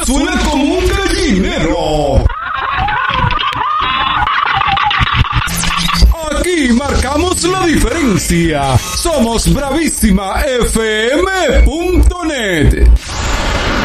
suena como un gallinero. Aquí marcamos la diferencia. Somos bravísimafm.net.